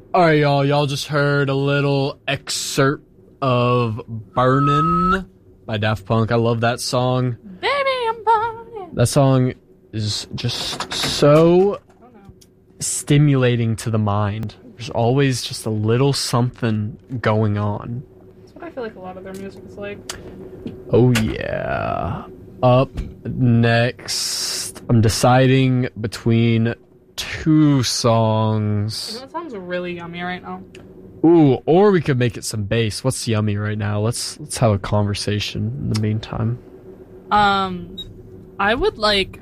All right, y'all. Y'all just heard a little excerpt of Burnin' by Daft Punk. I love that song. Baby, I'm burning. That song is just so stimulating to the mind. There's always just a little something going on. That's what I feel like a lot of their music is like. Oh, yeah. Up next, I'm deciding between two songs. You know what sounds really yummy right now? Ooh, or we could make it some bass. What's yummy right now? Let's have a conversation in the meantime. I would like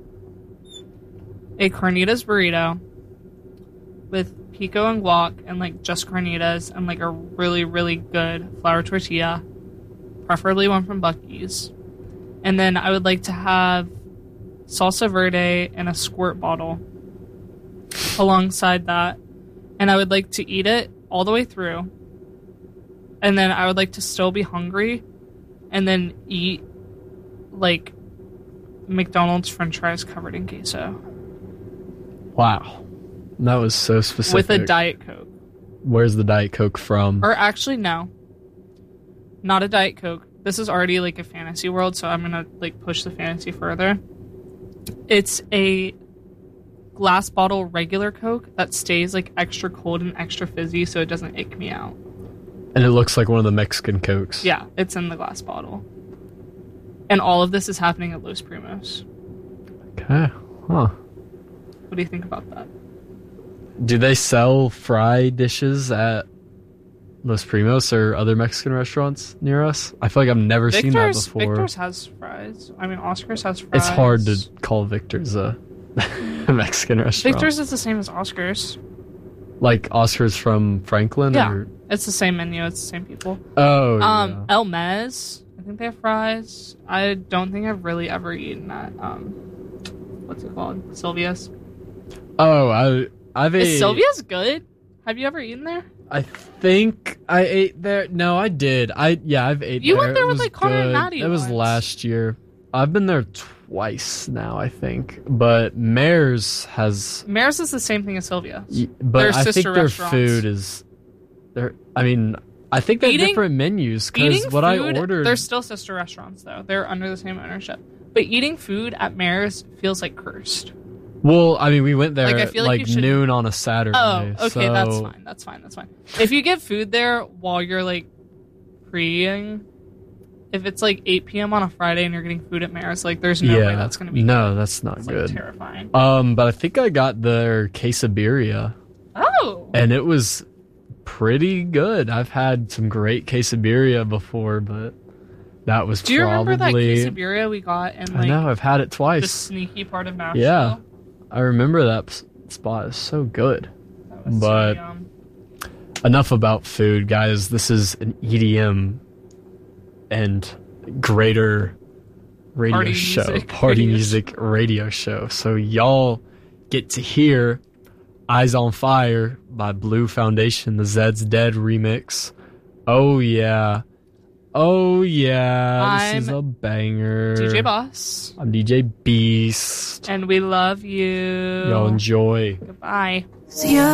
a carnitas burrito with pico and guac and like just carnitas and like a really, really good flour tortilla, preferably one from Buc-ee's. And then I would like to have salsa verde and a squirt bottle alongside that. And I would like to eat it all the way through. And then I would like to still be hungry and then eat like McDonald's french fries covered in queso. Wow. That was so specific. With a Diet Coke. Where's the Diet Coke from? Or actually, no. Not a Diet Coke. This is already like a fantasy world, so I'm gonna like push the fantasy further. It's a glass bottle regular Coke that stays like extra cold and extra fizzy so it doesn't ick me out. And it looks like one of the Mexican Cokes. Yeah, it's in the glass bottle. And all of this is happening at Los Primos. Okay. Huh. What do you think about that? Do they sell fry dishes at Los Primos or other Mexican restaurants near us? I feel like I've never seen that before. Victor's has fries. I mean, Oscar's has fries. It's hard to call Victor's a Mexican restaurant. Victor's is the same as Oscar's. Like Oscar's from Franklin? Yeah, or? it's the same menu. It's the same people. Oh, yeah. El Mez, I think they have fries. I don't think I've really ever eaten at, what's it called? Sylvia's. Oh, I've ate... Is Sylvia's good? Have you ever eaten there? I think I ate there. No, I did. I've ate there. You went there with was like Connor and good. Maddie. That was once. last year. I've been there twice now, I think. But Mare's has... Mare's is the same thing as Sylvia. But They're I think sister their restaurants. food is... I think they have different menus. Because what I ordered... They're still sister restaurants, though. They're under the same ownership. But eating food at Mare's feels like cursed. Well, I mean, we went there I feel like you should... noon on a Saturday. Oh, okay, so... that's fine. If you get food there while you're, like, preeing, if it's, like, 8 p.m. on a Friday and you're getting food at Mare's, like, there's no way that's going to be No, good. that's not good. Like, terrifying. But I think I got their quesadilla. Oh! And it was pretty good. I've had some great quesadilla before, but that was Do you remember that quesadilla we got in, like... I know, I've had it twice. The sneaky part of Nashville? Yeah. I remember that spot. It's so good. But enough about food, guys. This is an EDM and greater party music radio show. So y'all get to hear Eyes on Fire by Blue Foundation, the Zed's Dead remix. Oh yeah. This is a banger. DJ Boss. I'm DJ Beast. And we love you. Y'all enjoy. Goodbye. See ya.